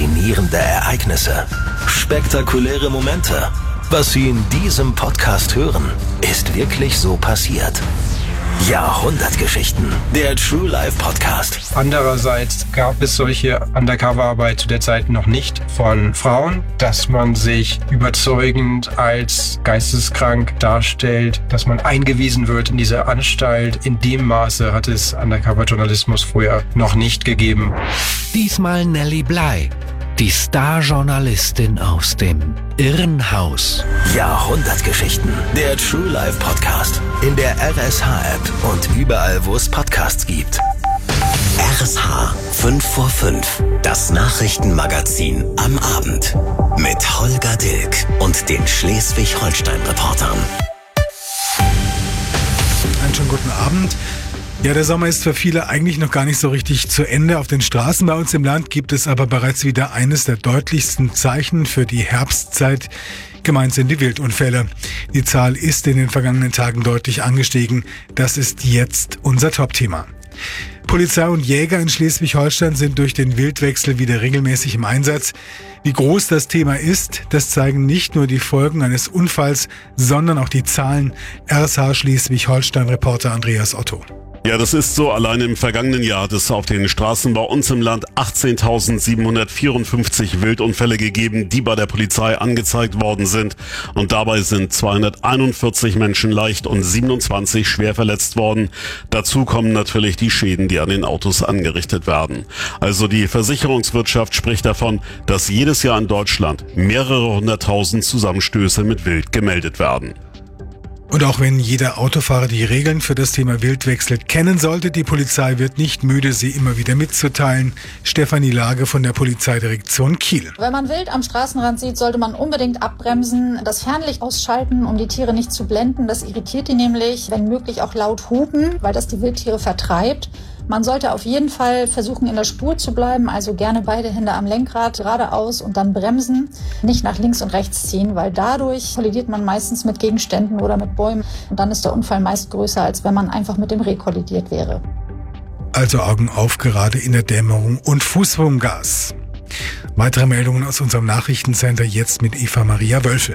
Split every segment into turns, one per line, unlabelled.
faszinierende Ereignisse, spektakuläre Momente. Was Sie in diesem Podcast hören, ist wirklich so passiert. Jahrhundertgeschichten, der True Life Podcast.
Andererseits gab es solche Undercover-Arbeit zu der Zeit noch nicht von Frauen, dass man sich überzeugend als geisteskrank darstellt, dass man eingewiesen wird in diese Anstalt. In dem Maße hat es Undercover-Journalismus früher noch nicht gegeben.
Diesmal Nelly Bly, die Star-Journalistin aus dem Irrenhaus.
Jahrhundertgeschichten, der True Life Podcast. In der RSH-App und überall, wo es Podcasts gibt. RSH 5 vor 5, das Nachrichtenmagazin am Abend. Mit Holger Dilk und den Schleswig-Holstein-Reportern.
Einen schönen guten Abend. Ja, der Sommer ist für viele eigentlich noch gar nicht so richtig zu Ende. Auf den Straßen bei uns im Land gibt es aber bereits wieder eines der deutlichsten Zeichen für die Herbstzeit. Gemeint sind die Wildunfälle. Die Zahl ist in den vergangenen Tagen deutlich angestiegen. Das ist jetzt unser Top-Thema. Polizei und Jäger in Schleswig-Holstein sind durch den Wildwechsel wieder regelmäßig im Einsatz. Wie groß das Thema ist, das zeigen nicht nur die Folgen eines Unfalls, sondern auch die Zahlen. RSH Schleswig-Holstein-Reporter Andreas Otto.
Ja, das ist so. Allein im vergangenen Jahr hat es auf den Straßen bei uns im Land 18.754 Wildunfälle gegeben, die bei der Polizei angezeigt worden sind. Und dabei sind 241 Menschen leicht und 27 schwer verletzt worden. Dazu kommen natürlich die Schäden, die an den Autos angerichtet werden. Also die Versicherungswirtschaft spricht davon, dass jedes Jahr in Deutschland mehrere hunderttausend Zusammenstöße mit Wild gemeldet werden.
Und auch wenn jeder Autofahrer die Regeln für das Thema Wildwechsel kennen sollte, die Polizei wird nicht müde, sie immer wieder mitzuteilen. Stefanie Lage von der Polizeidirektion Kiel.
Wenn man Wild am Straßenrand sieht, sollte man unbedingt abbremsen, das Fernlicht ausschalten, um die Tiere nicht zu blenden. Das irritiert die nämlich, wenn möglich auch laut hupen, weil das die Wildtiere vertreibt. Man sollte auf jeden Fall versuchen, in der Spur zu bleiben, also gerne beide Hände am Lenkrad, geradeaus und dann bremsen, nicht nach links und rechts ziehen, weil dadurch kollidiert man meistens mit Gegenständen oder mit Bäumen und dann ist der Unfall meist größer, als wenn man einfach mit dem Reh kollidiert wäre.
Also Augen auf, gerade in der Dämmerung und Fußwurmgas. Weitere Meldungen aus unserem Nachrichtencenter jetzt mit Eva Maria Wölfel.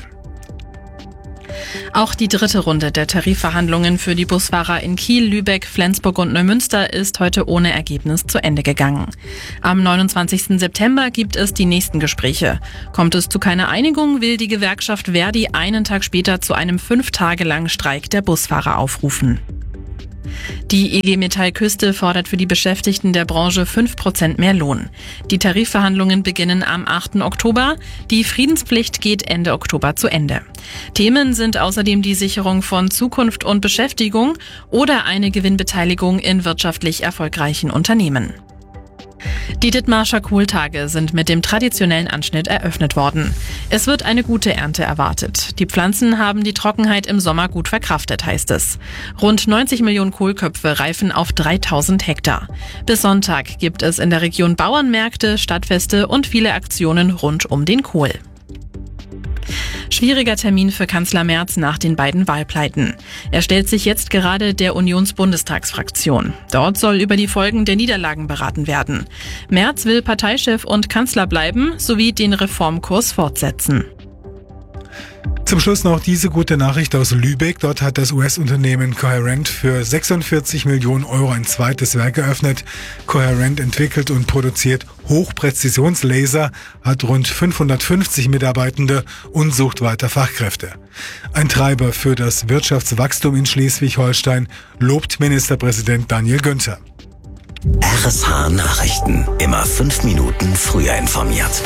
Auch die dritte Runde der Tarifverhandlungen für die Busfahrer in Kiel, Lübeck, Flensburg und Neumünster ist heute ohne Ergebnis zu Ende gegangen. Am 29. September gibt es die nächsten Gespräche. Kommt es zu keiner Einigung, will die Gewerkschaft Verdi einen Tag später zu einem 5 Tage langen Streik der Busfahrer aufrufen. Die IG Metall Küste fordert für die Beschäftigten der Branche 5% mehr Lohn. Die Tarifverhandlungen beginnen am 8. Oktober. Die Friedenspflicht geht Ende Oktober zu Ende. Themen sind außerdem die Sicherung von Zukunft und Beschäftigung oder eine Gewinnbeteiligung in wirtschaftlich erfolgreichen Unternehmen. Die Dithmarscher Kohltage sind mit dem traditionellen Anschnitt eröffnet worden. Es wird eine gute Ernte erwartet. Die Pflanzen haben die Trockenheit im Sommer gut verkraftet, heißt es. Rund 90 Millionen Kohlköpfe reifen auf 3000 Hektar. Bis Sonntag gibt es in der Region Bauernmärkte, Stadtfeste und viele Aktionen rund um den Kohl. Schwieriger Termin für Kanzler Merz nach den beiden Wahlpleiten. Er stellt sich jetzt gerade der Unionsbundestagsfraktion. Dort soll über die Folgen der Niederlagen beraten werden. Merz will Parteichef und Kanzler bleiben sowie den Reformkurs fortsetzen.
Zum Schluss noch diese gute Nachricht aus Lübeck. Dort hat das US-Unternehmen Coherent für 46 Millionen Euro ein zweites Werk eröffnet. Coherent entwickelt und produziert Hochpräzisionslaser, hat rund 550 Mitarbeitende und sucht weiter Fachkräfte. Ein Treiber für das Wirtschaftswachstum in Schleswig-Holstein, lobt Ministerpräsident Daniel Günther.
RSH Nachrichten, immer 5 Minuten früher informiert.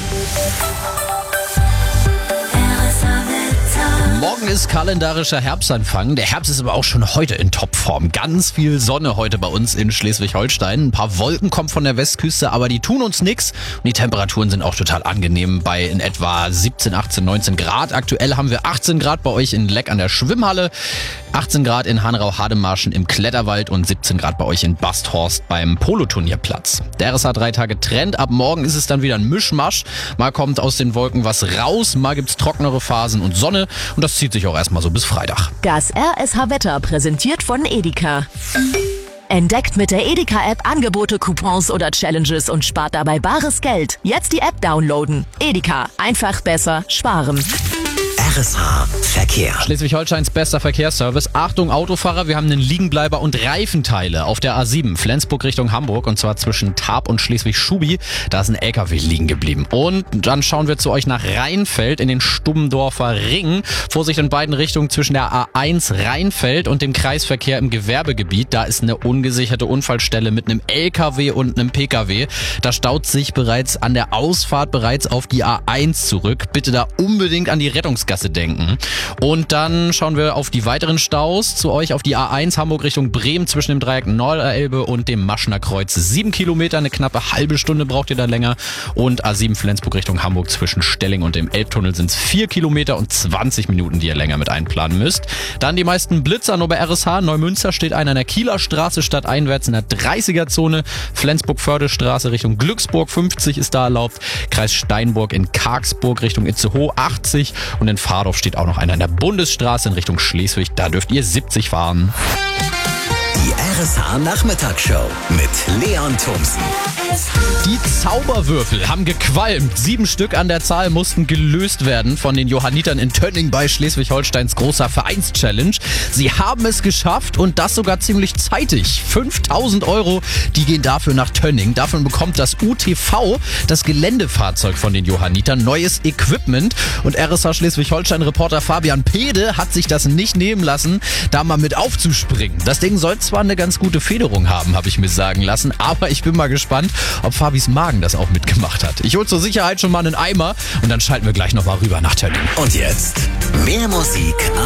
Morgen ist kalendarischer Herbstanfang. Der Herbst ist aber auch schon heute in Topform. Ganz viel Sonne heute bei uns in Schleswig-Holstein. Ein paar Wolken kommen von der Westküste, aber die tun uns nichts. Und die Temperaturen sind auch total angenehm bei in etwa 17, 18, 19 Grad. Aktuell haben wir 18 Grad bei euch in Leck an der Schwimmhalle, 18 Grad in Hanau-Hademarschen im Kletterwald und 17 Grad bei euch in Basthorst beim Poloturnierplatz. Der RSH 3 Tage Trend. Ab morgen ist es dann wieder ein Mischmasch. Mal kommt aus den Wolken was raus, mal gibt's trockenere Phasen und Sonne. Und das zieht sich auch erstmal so bis Freitag.
Das RSH Wetter präsentiert von Edeka. Entdeckt mit der Edeka-App Angebote, Coupons oder Challenges und spart dabei bares Geld. Jetzt die App downloaden. Edeka, einfach besser sparen.
RSH Verkehr.
Schleswig-Holsteins bester Verkehrsservice. Achtung Autofahrer, wir haben einen Liegenbleiber und Reifenteile auf der A7 Flensburg Richtung Hamburg und zwar zwischen Tarp und Schleswig-Schubi. Da ist ein LKW liegen geblieben. Und dann schauen wir zu euch nach Rheinfeld in den Stummendorfer Ring. Vorsicht in beiden Richtungen zwischen der A1 Rheinfeld und dem Kreisverkehr im Gewerbegebiet. Da ist eine ungesicherte Unfallstelle mit einem LKW und einem PKW. Da staut sich bereits an der Ausfahrt auf die A1 zurück. Bitte da unbedingt an die Rettungsgasse denken. Und dann schauen wir auf die weiteren Staus. Zu euch auf die A1 Hamburg Richtung Bremen zwischen dem Dreieck Norderelbe und dem Maschener Kreuz. 7 Kilometer, eine knappe halbe Stunde braucht ihr da länger. Und A7 Flensburg Richtung Hamburg zwischen Stelling und dem Elbtunnel sind es 4 Kilometer und 20 Minuten, die ihr länger mit einplanen müsst. Dann die meisten Blitzer nur bei RSH. Neumünster steht einer an der Kieler Straße stadteinwärts in der 30er-Zone. Flensburg-Fördestraße Richtung Glücksburg 50 ist da erlaubt. Kreis Steinburg in Kargsburg Richtung Itzehoe 80 und in Fahrdorf steht auch noch einer in der Bundesstraße in Richtung Schleswig. Da dürft ihr 70 fahren.
Die RSH Nachmittagsshow mit Leon Thomsen.
Die Zauberwürfel haben gequalmt. 7 Stück an der Zahl mussten gelöst werden von den Johannitern in Tönning bei Schleswig-Holsteins großer Vereinschallenge. Sie haben es geschafft und das sogar ziemlich zeitig. 5.000 €, die gehen dafür nach Tönning. Davon bekommt das UTV, das Geländefahrzeug von den Johannitern, neues Equipment. Und RSH Schleswig-Holstein-Reporter Fabian Pede hat sich das nicht nehmen lassen, da mal mit aufzuspringen. Das Ding soll zwar eine ganz gute Federung haben, habe ich mir sagen lassen, aber ich bin mal gespannt, ob Fabis Magen das auch mitgemacht hat. Ich hole zur Sicherheit schon mal einen Eimer und dann schalten wir gleich nochmal rüber nach Tönning.
Und jetzt mehr Musik